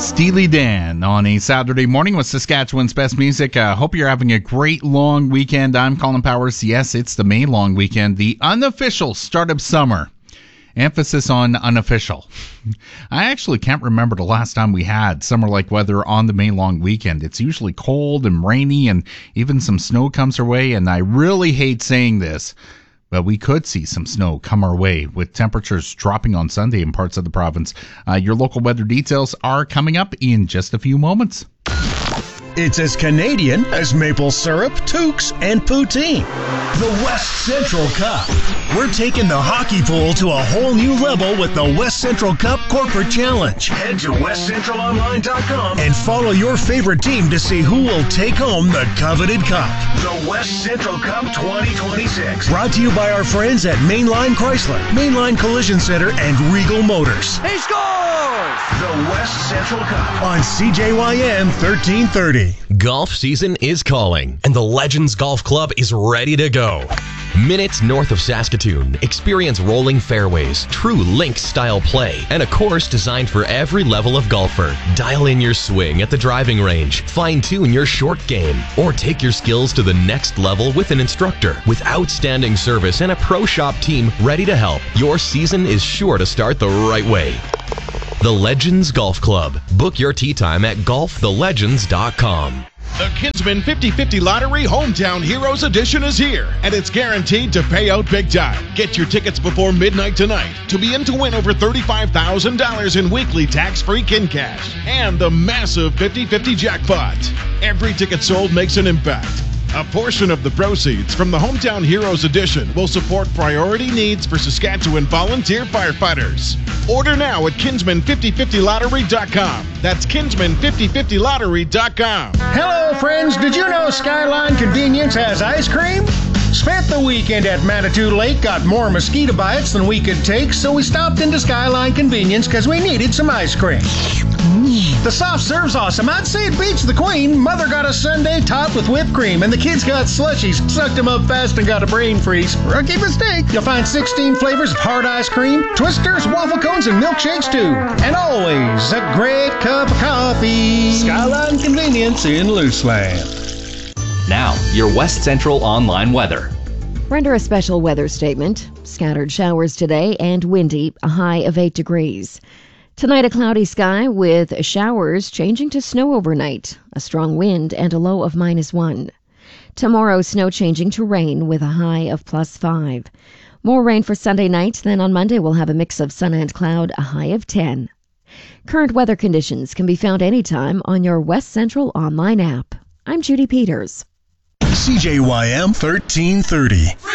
Steely Dan on a Saturday morning with Saskatchewan's best music. Hope you're having a great long weekend. I'm Colin Powers. Yes, it's the May long weekend, the unofficial start of summer. Emphasis on unofficial. I actually can't remember the last time we had summer-like weather on the May long weekend. It's usually cold and rainy, and even some snow comes our way, and I really hate saying this, but we could see some snow come our way with temperatures dropping on Sunday in parts of the province. Your local weather details are coming up in just a few moments. It's as Canadian as maple syrup, toques, and poutine. The West Central Cup. We're taking the hockey pool to a whole new level with the West Central Cup Corporate Challenge. Head to westcentralonline.com and follow your favorite team to see who will take home the coveted cup. The West Central Cup 2026. Brought to you by our friends at Mainline Chrysler, Mainline Collision Center, and Regal Motors. He scores! The West Central Cup on CJYM 1330. Golf season is calling, and the Legends Golf Club is ready to go. Minutes north of Saskatoon, experience rolling fairways, true links-style play, and a course designed for every level of golfer. Dial in your swing at the driving range, fine-tune your short game, or take your skills to the next level with an instructor. With outstanding service and a pro shop team ready to help, your season is sure to start the right way. The Legends Golf Club. Book your tee time at golfthelegends.com. The Kinsman 50/50 Lottery Hometown Heroes Edition is here, and it's guaranteed to pay out big time. Get your tickets before midnight tonight to be in to win over $35,000 in weekly tax-free kin cash and the massive 50/50 jackpot. Every ticket sold makes an impact. A portion of the proceeds from the Hometown Heroes Edition will support priority needs for Saskatchewan volunteer firefighters. Order now at Kinsman5050lottery.com. That's Kinsman5050lottery.com. Hello, friends. Did you know Skyline Convenience has ice cream? Spent the weekend at Manitou Lake, got more mosquito bites than we could take, so we stopped into Skyline Convenience because we needed some ice cream. The soft serve's awesome. I'd say it beats the Queen. Mother got a sundae topped with whipped cream, and the kids got slushies, sucked them up fast, and got a brain freeze. Rookie mistake. You'll find 16 flavors of hard ice cream, twisters, waffle cones, and milkshakes, too. And always a great cup of coffee. Skyline Convenience in Luceland. Now, your West Central online weather. We're under a special weather statement. Scattered showers today and windy, a high of 8 degrees. Tonight, a cloudy sky with showers changing to snow overnight, a strong wind, and a low of -1. Tomorrow, snow changing to rain with a high of +5. More rain for Sunday night. Then on Monday, we'll have a mix of sun and cloud, a high of 10. Current weather conditions can be found anytime on your West Central online app. I'm Judy Peters. CJYM 1330.